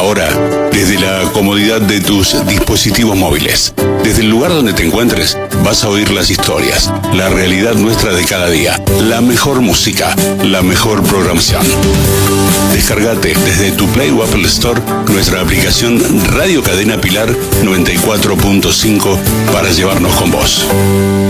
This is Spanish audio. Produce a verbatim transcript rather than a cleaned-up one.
Ahora, desde la comodidad de tus dispositivos móviles, desde el lugar donde te encuentres, vas a oír las historias, la realidad nuestra de cada día, la mejor música, la mejor programación. Descargate desde tu Play o Apple Store nuestra aplicación Radio Cadena Pilar noventa y cuatro punto cinco para llevarnos con vos.